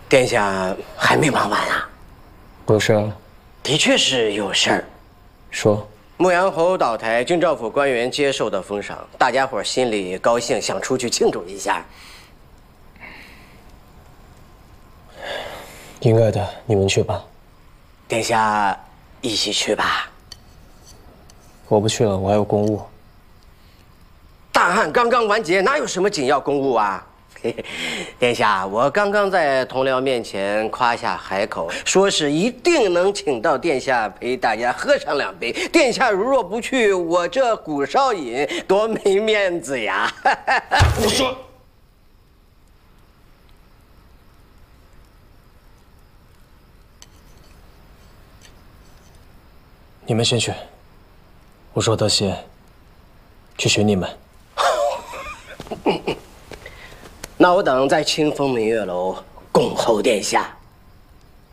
殿下还没忙完啊？ 有事啊？ 的确是有事儿。 说。 牧羊侯倒台，军政府官员接受的封赏，大家伙心里高兴，想出去庆祝一下。 应该的，你们去吧。 殿下一起去吧。 我不去了，我还有公务。 大旱刚刚完结，哪有什么紧要公务啊？殿下，我刚刚在同僚面前夸下海口，说是一定能请到殿下陪大家喝上2杯。殿下如若不去，我这古少饮多没面子呀！ 我说， 你们先去，我说德协去寻你们。 那我等在清风明月楼恭候殿下。